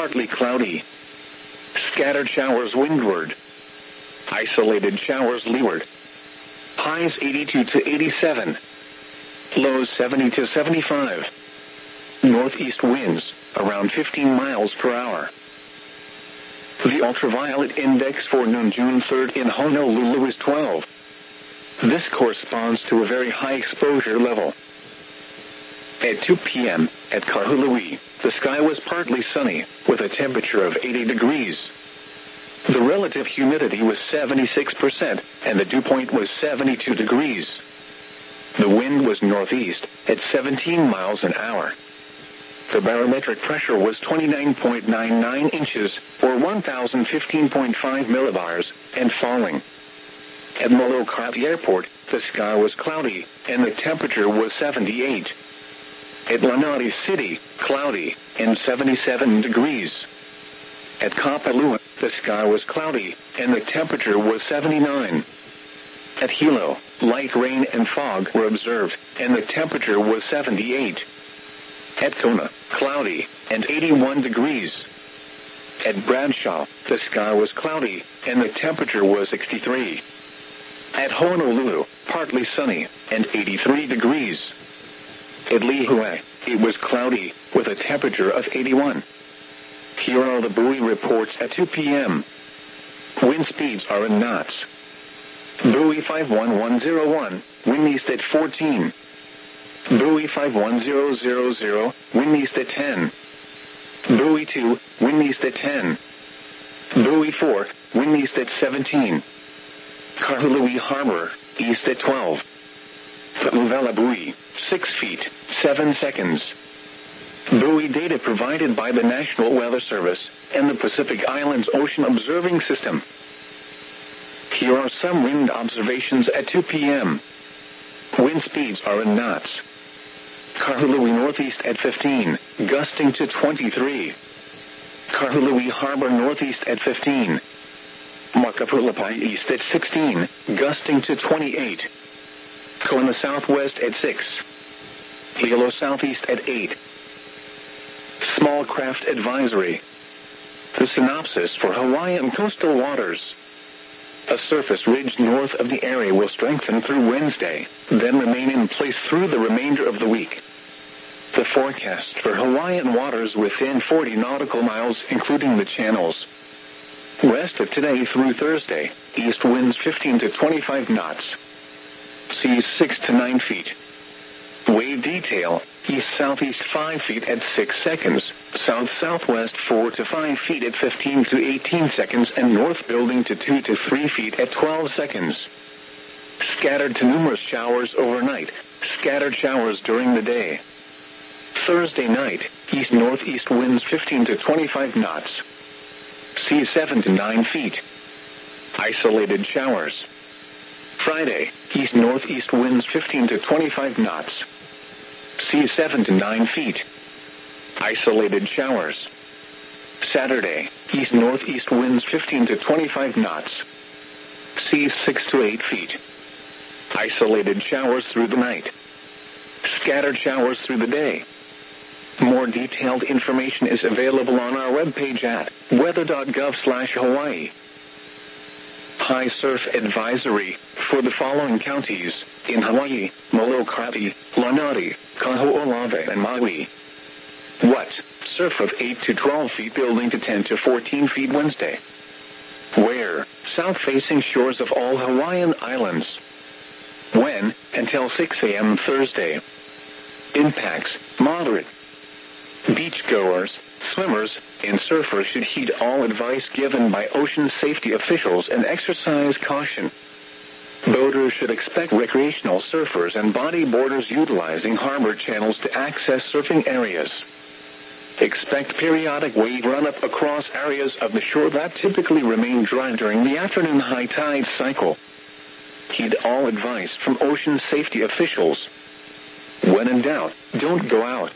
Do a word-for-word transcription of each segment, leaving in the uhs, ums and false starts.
partly cloudy. Scattered showers windward. Isolated showers leeward. Highs eighty-two to eighty-seven. Lows seventy to seventy-five. Northeast winds, around fifteen miles per hour. The ultraviolet index for noon June third in Honolulu is twelve. This corresponds to a very high exposure level. At two p.m., at Kahului, the sky was partly sunny, with a temperature of eighty degrees. The relative humidity was seventy-six percent, and the dew point was seventy-two degrees. The wind was northeast, at seventeen miles an hour. The barometric pressure was twenty-nine point nine nine inches, or one thousand fifteen point five millibars, and falling. At Molokai Airport, the sky was cloudy, and the temperature was seventy-eight. At Lanai City, cloudy, and seventy-seven degrees. At Kapalua, the sky was cloudy, and the temperature was seventy-nine. At Hilo, light rain and fog were observed, and the temperature was seventy-eight. At Kona, cloudy, and eighty-one degrees. At Bradshaw, the sky was cloudy, and the temperature was sixty-three. At Honolulu, partly sunny, and eighty-three degrees. At Lihue, it was cloudy, with a temperature of eighty-one. Here are the buoy reports at two p.m. Wind speeds are in knots. Buoy five one one zero one, wind east at fourteen. Buoy five one zero zero zero, wind east at ten. Buoy two, wind east at ten. Buoy four, wind east at seventeen. Kahului Harbor, east at twelve. Ta'uvela buoy, six feet, seven seconds. Buoy data provided by the National Weather Service and the Pacific Islands Ocean Observing System. Here are some wind observations at two p.m. Wind speeds are in knots. Kahului northeast at fifteen, gusting to twenty-three. Kahului Harbor northeast at fifteen. Makapulapai east at sixteen, gusting to twenty-eight. Kona southwest at six. Hilo southeast at eight. Small craft advisory. The synopsis for Hawaiian coastal waters. A surface ridge north of the area will strengthen through Wednesday, then remain in place through the remainder of the week. The forecast for Hawaiian waters within forty nautical miles, including the channels. West of today through Thursday, east winds fifteen to twenty-five knots. Seas six to nine feet. Wave detail, east-southeast five feet at six seconds, south-southwest four to five feet at fifteen to eighteen seconds, and north building to two to three feet at twelve seconds. Scattered to numerous showers overnight, scattered showers during the day. Thursday night, east-northeast winds fifteen to twenty-five knots. Seas seven to nine feet. Isolated showers. Friday, east-northeast winds fifteen to twenty-five knots. Seas seven to nine feet. Isolated showers. Saturday, east-northeast winds fifteen to twenty-five knots. Seas six to eight feet. Isolated showers through the night. Scattered showers through the day. More detailed information is available on our webpage at weather dot gov slash Hawaii. High surf advisory for the following counties in Hawaii: Molokai, Lanai, Kaho'olawe, and Maui. What? Surf of eight to twelve feet, building to ten to fourteen feet Wednesday. Where? South-facing shores of all Hawaiian islands. When? Until six a.m. Thursday. Impacts: moderate. Beachgoers, swimmers, and surfers should heed all advice given by ocean safety officials and exercise caution. Boaters should expect recreational surfers and bodyboarders utilizing harbor channels to access surfing areas. Expect periodic wave run-up across areas of the shore that typically remain dry during the afternoon high tide cycle. Heed all advice from ocean safety officials. When in doubt, don't go out.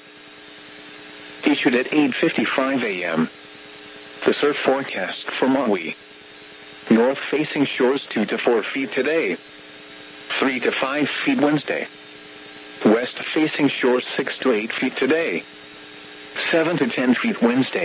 Issued at eight fifty-five a.m. The surf forecast for Maui. North-facing shores two to four feet today. three to five feet Wednesday. West-facing shores six to eight feet today. seven to ten feet Wednesday.